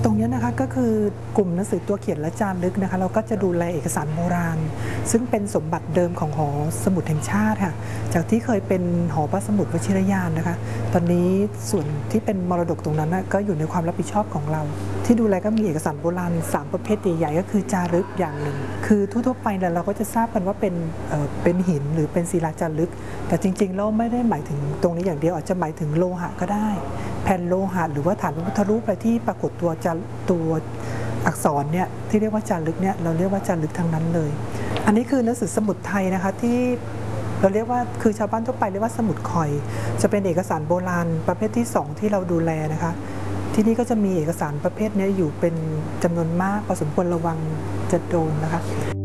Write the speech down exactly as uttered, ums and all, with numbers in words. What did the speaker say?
ตรงนี้นะคะก็คือกลุ่มหนังสือตัวเขียนและจารึกนะคะเราก็จะดูแลเอกสารโบราณซึ่งเป็นสมบัติเดิมของหอสมุดแห่งชาติค่ะจากที่เคยเป็นหอพระสมุดวชิรยานนะคะตอนนี้ส่วนที่เป็นมรดกตรงนั้นก็อยู่ในความรับผิดชอบของเราที่ดูแลก็มีเอกสารโบราณสามประเภทใหญ่ๆก็คือจารึกอย่างหนึ่งคือทั่วๆไปเราก็จะทราบกันว่าเป็นเป็นหินหรือเป็นศิลาจารึกแต่จริงๆเราไม่ได้หมายถึงตรงนี้อย่างเดียวอาจจะหมายถึงโลหะก็ได้แผ่นโลหะหรือว่าฐานพระพุทธรูปอะไรที่ปรากฏตัวจาตัวอักษรเนี่ยที่เรียกว่าจารึกเนี่ยเราเรียกว่าจารึกทั้งนั้นเลยอันนี้คือหนังสือสมุดไทยนะคะที่เราเรียกว่าคือชาวบ้านทั่วไปเรียกว่าสมุดคอยจะเป็นเอกสารโบราณประเภทที่สองที่เราดูแลนะคะที่นี่ก็จะมีเอกสารประเภทนี้อยู่เป็นจำนวนมากพอสมควรระวังจะโดนนะคะ